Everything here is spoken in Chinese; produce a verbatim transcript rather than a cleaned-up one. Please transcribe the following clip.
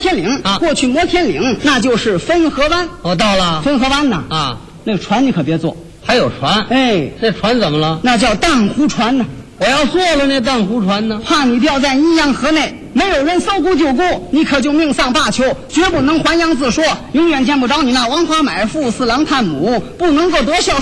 天岭啊， 过去摩天岭那就是汾河湾。 我到了汾河湾呐， 啊， 那个船你可别坐， 还有船， 哎， 这船怎么了？ 那叫荡湖船呢。 我要坐了那荡湖船呢？ 怕你掉在泥洋河内，没有人搜孤救孤，你可就命丧罢休，绝不能还阳自说，永远见不着你那王华买父四郎探母，不能够得孝。